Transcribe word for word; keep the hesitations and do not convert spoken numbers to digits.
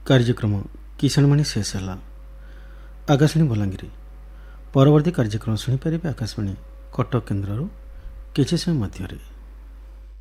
କାର୍ଯ୍ୟକ୍ରମ କିଷାଣମଣି ଶେଷ ହେଲା। ଆକାଶବାଣୀ ବଲାଙ୍ଗୀର ପରବର୍ତ୍ତୀ କାର୍ଯ୍ୟକ୍ରମ ଶୁଣିପାରିବେ ଆକାଶବାଣୀ କଟକ କେନ୍ଦ୍ରରୁ କିଛି ସମୟ ମଧ୍ୟରେ।